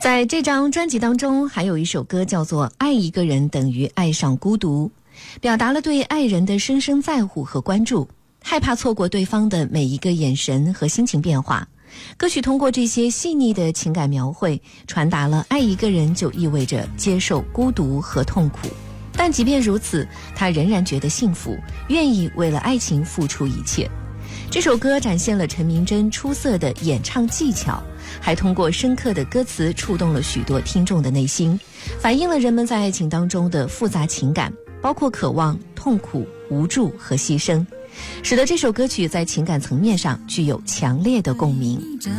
在这张专辑当中，还有一首歌叫做《爱一个人等于爱上孤独》，表达了对爱人的深深在乎和关注，害怕错过对方的每一个眼神和心情变化。歌曲通过这些细腻的情感描绘，传达了爱一个人就意味着接受孤独和痛苦，但即便如此，他仍然觉得幸福，愿意为了爱情付出一切。这首歌展现了陈明真出色的演唱技巧，还通过深刻的歌词触动了许多听众的内心，反映了人们在爱情当中的复杂情感，包括渴望、痛苦、无助和牺牲，使得这首歌曲在情感层面上具有强烈的共鸣。